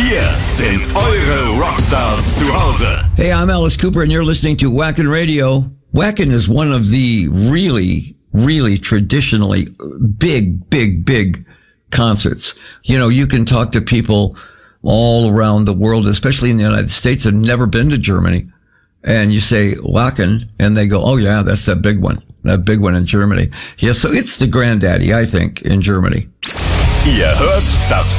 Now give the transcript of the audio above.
Hier sind eure Rockstars zu Hause. Hey, I'm Alice Cooper, and you're listening to Wacken Radio. Wacken is one of the really traditionally big concerts. You know, you can talk to people all around the world, especially in the United States, have never been to Germany. And you say Wacken, and they go, oh yeah, that's that big one in Germany. Yeah, so it's the granddaddy, I think, in Germany. Ihr hört das